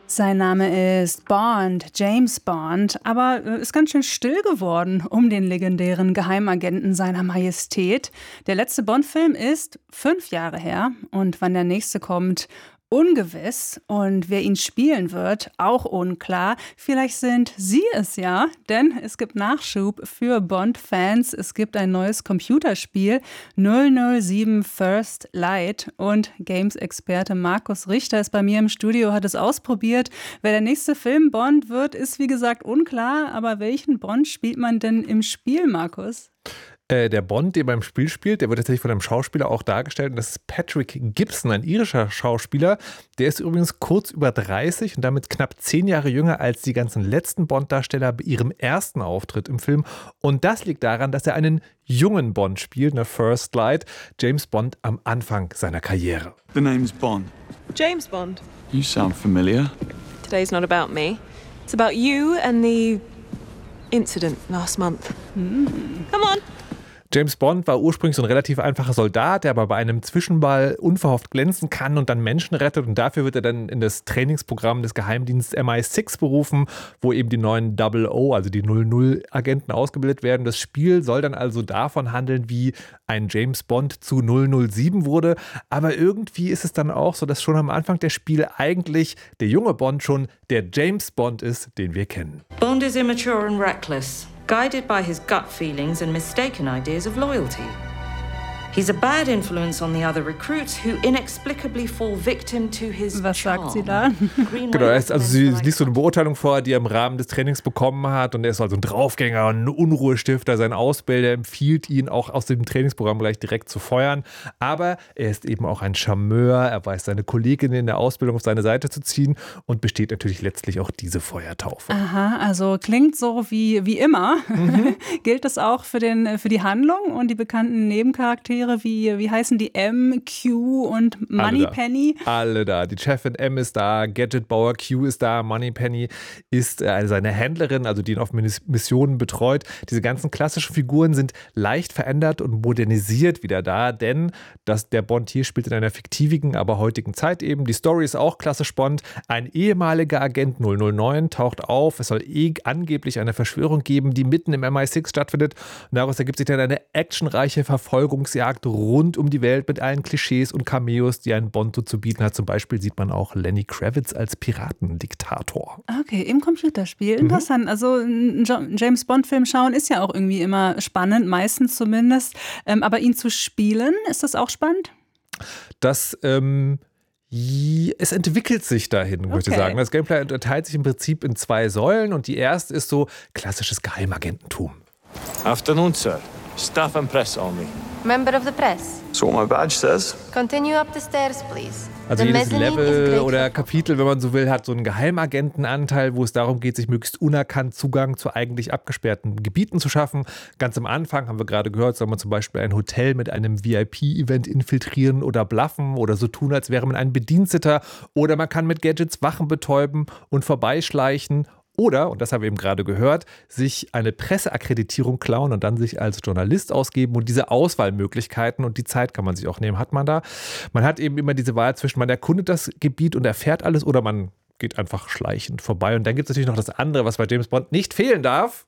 Sein Name ist Bond, James Bond, aber ist ganz schön still geworden um den legendären Geheimagenten seiner Majestät. Der letzte Bond-Film ist 5 Jahre her und wann der nächste kommt, ungewiss. Und wer ihn spielen wird, auch unklar. Vielleicht sind Sie es ja, denn es gibt Nachschub für Bond-Fans. Es gibt ein neues Computerspiel, 007 First Light. Und Games-Experte Markus Richter ist bei mir im Studio, hat es ausprobiert. Wer der nächste Film Bond wird, ist wie gesagt unklar. Aber welchen Bond spielt man denn im Spiel, Markus? Der Bond, der beim Spiel spielt, der wird tatsächlich von einem Schauspieler auch dargestellt. Und das ist Patrick Gibson, ein irischer Schauspieler. Der ist übrigens kurz über 30 und damit knapp 10 Jahre jünger als die ganzen letzten Bond-Darsteller bei ihrem ersten Auftritt im Film. Und das liegt daran, dass er einen jungen Bond spielt, eine First Light, James Bond am Anfang seiner Karriere. The name's Bond. James Bond. You sound familiar. Today's not about me. It's about you and the incident last month. Come on. James Bond war ursprünglich so ein relativ einfacher Soldat, der aber bei einem Zwischenball unverhofft glänzen kann und dann Menschen rettet. Und dafür wird er dann in das Trainingsprogramm des Geheimdienstes MI6 berufen, wo eben die neuen 00, also die 00-Agenten ausgebildet werden. Das Spiel soll dann also davon handeln, wie ein James Bond zu 007 wurde. Aber irgendwie ist es dann auch so, dass schon am Anfang der Spiele eigentlich der junge Bond schon der James Bond ist, den wir kennen. Bond is immature and reckless, guided by his gut feelings and mistaken ideas of loyalty. He's a bad influence on the other recruits who inexplicably fall victim to his Was sagt sie da? Genau, sie liest so eine Beurteilung vor, die er im Rahmen des Trainings bekommen hat, und er ist also ein Draufgänger und ein Unruhestifter. Sein Ausbilder empfiehlt ihn auch aus dem Trainingsprogramm gleich direkt zu feuern, aber er ist eben auch ein Charmeur, er weiß seine Kolleginnen in der Ausbildung auf seine Seite zu ziehen und besteht natürlich letztlich auch diese Feuertaufe. Aha, also klingt so wie immer. Gilt das auch für die Handlung und die bekannten Nebencharaktere? Wie heißen die? M, Q und Moneypenny? Alle da. Die Chefin M ist da, Gadgetbauer Q ist da, Moneypenny ist seine Händlerin, also die ihn auf Missionen betreut. Diese ganzen klassischen Figuren sind leicht verändert und modernisiert wieder da, denn der Bond hier spielt in einer fiktiven, aber heutigen Zeit eben. Die Story ist auch klassisch Bond. Ein ehemaliger Agent 009 taucht auf. Es soll angeblich eine Verschwörung geben, die mitten im MI6 stattfindet. Und daraus ergibt sich dann eine actionreiche Verfolgungsjagd rund um die Welt mit allen Klischees und Cameos, die ein Bond so zu bieten hat. Zum Beispiel sieht man auch Lenny Kravitz als Piratendiktator. Okay, im Computerspiel. Interessant. Also ein James Bond-Film schauen ist ja auch irgendwie immer spannend, meistens zumindest. Aber ihn zu spielen, ist das auch spannend? Es entwickelt sich dahin, würde ich sagen. Das Gameplay unterteilt sich im Prinzip in 2 Säulen und die erste ist so klassisches Geheimagententum. Afternoon, sir. Staff and press only. Member of the press. That's what my badge says. Continue up the stairs, please. Also The jedes mezzanine is Level great oder for- Kapitel, wenn man so will, hat so einen Geheimagentenanteil, wo es darum geht, sich möglichst unerkannt Zugang zu eigentlich abgesperrten Gebieten zu schaffen. Ganz am Anfang, haben wir gerade gehört, soll man zum Beispiel ein Hotel mit einem VIP-Event infiltrieren oder bluffen oder so tun, als wäre man ein Bediensteter. Oder man kann mit Gadgets Wachen betäuben und vorbeischleichen. Oder, und das haben wir eben gerade gehört, sich eine Presseakkreditierung klauen und dann sich als Journalist ausgeben. Und diese Auswahlmöglichkeiten und die Zeit kann man sich auch nehmen, hat man da. Man hat eben immer diese Wahl zwischen, man erkundet das Gebiet und erfährt alles, oder man geht einfach schleichend vorbei. Und dann gibt es natürlich noch das andere, was bei James Bond nicht fehlen darf.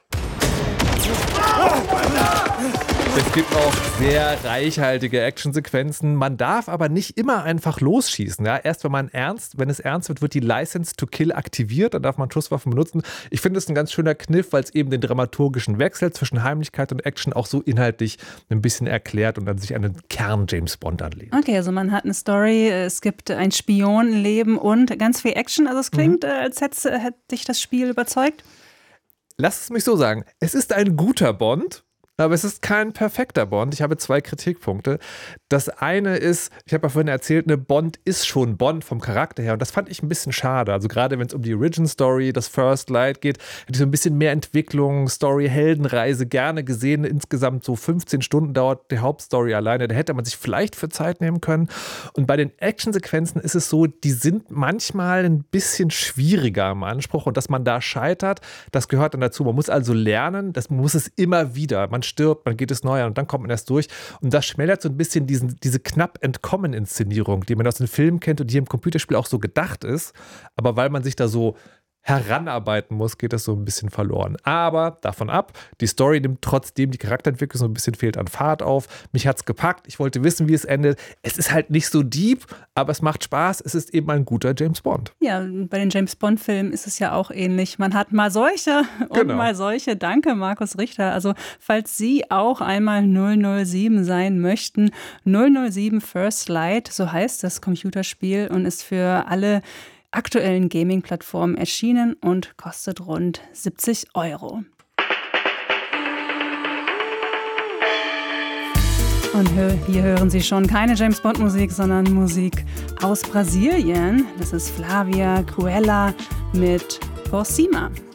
Es gibt auch sehr reichhaltige Actionsequenzen. Man darf aber nicht immer einfach losschießen. Ja? Erst wenn es ernst wird, wird die License to Kill aktiviert. Dann darf man Schusswaffen benutzen. Ich finde es ein ganz schöner Kniff, weil es eben den dramaturgischen Wechsel zwischen Heimlichkeit und Action auch so inhaltlich ein bisschen erklärt und dann sich an den Kern James Bond anlehnt. Okay, also man hat eine Story, es gibt ein Spionenleben und ganz viel Action. Also es klingt, als hätte dich das Spiel überzeugt. Lass es mich so sagen. Es ist ein guter Bond. Aber es ist kein perfekter Bond. Ich habe 2 Kritikpunkte. Das eine ist, ich habe ja vorhin erzählt, eine Bond ist schon Bond vom Charakter her. Und das fand ich ein bisschen schade. Also gerade wenn es um die Origin-Story, das First Light geht, hätte ich so ein bisschen mehr Entwicklung, Story, Heldenreise gerne gesehen. Insgesamt so 15 Stunden dauert die Hauptstory alleine. Da hätte man sich vielleicht für Zeit nehmen können. Und bei den Actionsequenzen ist es so, die sind manchmal ein bisschen schwieriger im Anspruch. Und dass man da scheitert, das gehört dann dazu. Man muss also lernen, man muss es immer wieder. Man stirbt, man geht es neu an und dann kommt man erst durch. Und das schmälert so ein bisschen diese knapp Entkommen-Inszenierung, die man aus den Filmen kennt und die im Computerspiel auch so gedacht ist. Aber weil man sich da so heranarbeiten muss, geht das so ein bisschen verloren. Aber davon ab, die Story nimmt trotzdem die Charakterentwicklung so ein bisschen fehlt an Fahrt auf. Mich hat's gepackt, ich wollte wissen, wie es endet. Es ist halt nicht so deep, aber es macht Spaß. Es ist eben ein guter James Bond. Ja, bei den James Bond-Filmen ist es ja auch ähnlich. Man hat mal solche und mal solche. Danke, Markus Richter. Also, falls Sie auch einmal 007 sein möchten, 007 First Light, so heißt das Computerspiel und ist für alle aktuellen Gaming-Plattformen erschienen und kostet rund 70 €. Und hier hören Sie schon keine James-Bond-Musik, sondern Musik aus Brasilien. Das ist Flavia Coelho mit Por Cima.